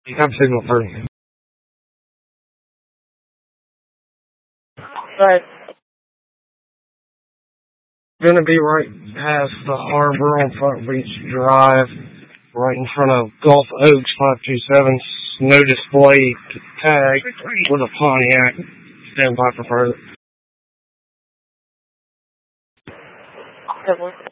Have signal for me. Right. Gonna be right past the harbor on Front Beach Drive, right in front of Gulf Oaks 527. No display tag with a Pontiac. Stand by for further.